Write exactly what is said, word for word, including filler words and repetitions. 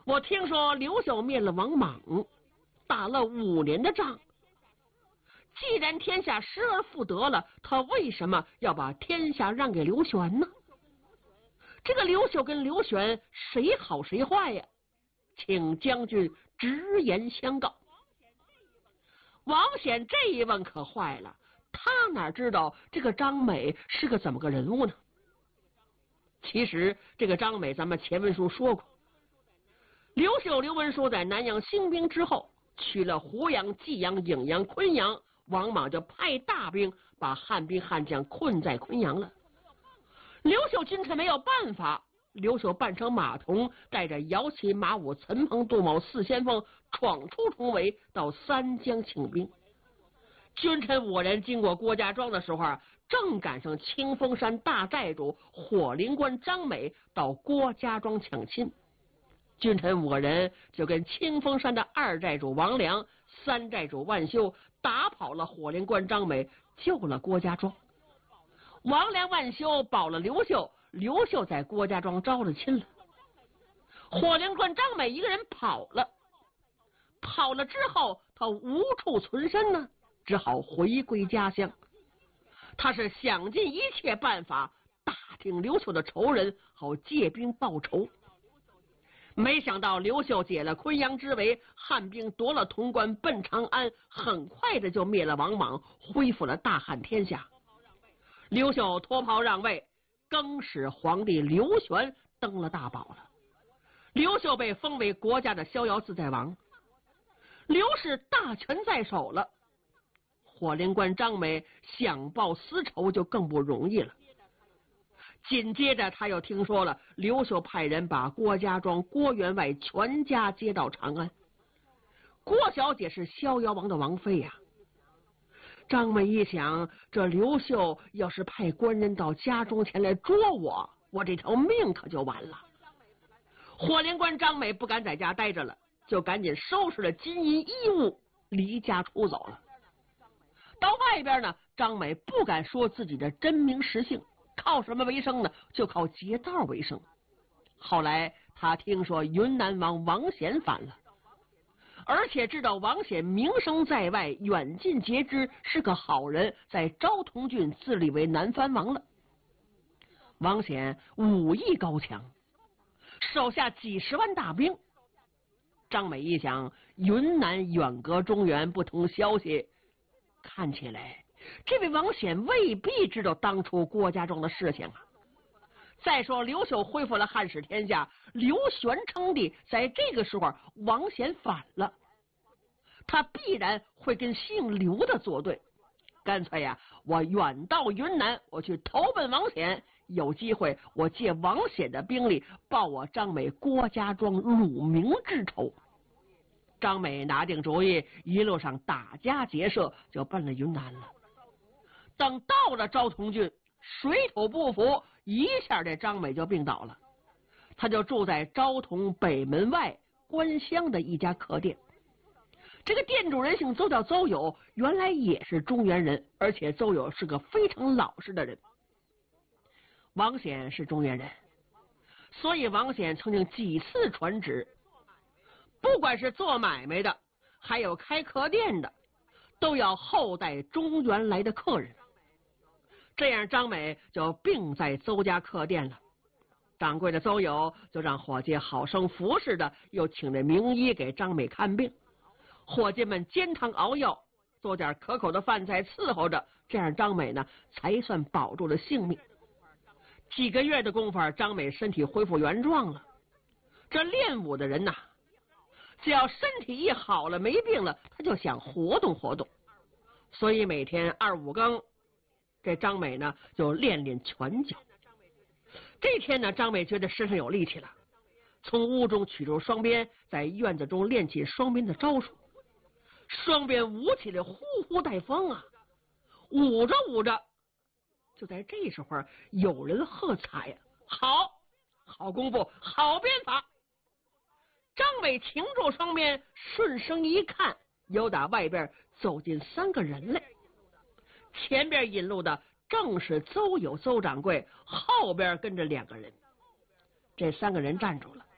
我听说刘秀灭了王莽，打了五年的仗。既然天下失而复得了，他为什么要把天下让给刘玄呢？这个刘秀跟刘玄谁好谁坏呀？请将军直言相告。王显这一问可坏了，他哪知道这个张美是个怎么个人物呢？其实这个张美咱们前文书说过，刘秀刘文书在南阳兴兵之后，取了湖阳、济阳、颍阳、昆阳，王莽就派大兵把汉兵汉将困在昆阳了。刘秀君臣没有办法，刘秀扮成马童，带着姚齐、马武、陈鹏、杜某四先锋闯出重围，到三江请兵。君臣五人经过郭家庄的时候啊，正赶上清风山大寨主火灵官张美到郭家庄抢亲。君臣五人就跟清风山的二寨主王良、三寨主万修打跑了火灵官张美，救了郭家庄。王良、万修保了刘秀，刘秀在郭家庄招了亲了。火灵官张美一个人跑了，跑了之后他无处存身呢，只好回归家乡。他是想尽一切办法打听刘秀的仇人，好借兵报仇。没想到刘秀解了昆阳之围，汉兵夺了潼关，奔长安，很快的就灭了王莽，恢复了大汉天下。刘秀脱袍让位，更使皇帝刘玄登了大宝了。刘秀被封为国家的逍遥自在王，刘氏大权在手了。火灵官张美想报私仇就更不容易了。紧接着他又听说了刘秀派人把郭家庄、郭员外全家接到长安。郭小姐是逍遥王的王妃呀、啊。张美一想，这刘秀要是派官人到家中前来捉我，我这条命可就完了。火灵官张美不敢在家待着了，就赶紧收拾了金银衣物，离家出走了。到外边呢，张美不敢说自己的真名实姓，靠什么为生呢？就靠劫道为生。后来他听说云南王王显反了，而且知道王显名声在外，远近皆知，是个好人，在昭通郡自立为南藩王了。王显武艺高强，手下几十万大兵。张美一想，云南远隔中原，不通消息，看起来这位王显未必知道当初郭家庄的事情啊。再说刘秀恢复了汉室天下，刘玄称帝，在这个时候王显反了，他必然会跟姓刘的作对。干脆呀、啊，我远到云南，我去投奔王显，有机会我借王显的兵力报我张美郭家庄辱名之仇。张美拿定主意，一路上打家劫舍，就奔了云南了。等到了昭通郡，水土不服，一下这张美就病倒了。他就住在昭通北门外关乡的一家客店。这个店主人姓邹，叫邹友，原来也是中原人，而且邹友是个非常老实的人。王显是中原人，所以王显曾经几次传旨，不管是做买卖的，还有开客店的，都要厚待中原来的客人。这样张美就病在邹家客店了。掌柜的邹友就让伙计好生服侍的，又请了名医给张美看病。伙计们煎汤熬药，做点可口的饭菜伺候着，这样张美呢才算保住了性命。几个月的功夫，张美身体恢复原状了。这练武的人呐，只要身体一好了，没病了，他就想活动活动。所以每天二五更，这张美呢就练练拳脚。这天呢，张美觉得身上有力气了，从屋中取出双鞭，在院子中练起双鞭的招数。双鞭舞起来呼呼带风啊，舞着舞着，就在这时候有人喝彩呀，好好功夫，好鞭法。张美擎住双鞭，顺声一看，有打外边走进三个人来。前边引路的正是邹友邹掌柜，后边跟着两个人。这三个人站住了，